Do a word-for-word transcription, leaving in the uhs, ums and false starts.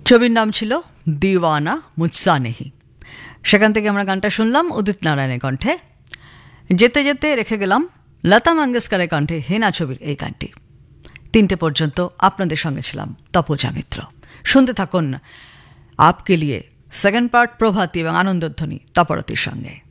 ছবির নাম ছিল দিওয়ানা মুঝসা নেহি। সেখান থেকে আমরা গানটা শুনলাম উদিত নারায়ণের কণ্ঠে। যেতে যেতে রেখে গেলাম লতা মঙ্গেশকরের কণ্ঠে হেনা ছবির এই গানটি। তিনটে পর্যন্ত আপনাদের সঙ্গে ছিলাম তপজা মিত্র। শুনতে থাকুন আপকে লিয়ে সেকেন্ড পার্ট প্রভাতী এবং আনন্দধ্বনি তপরতির সঙ্গে।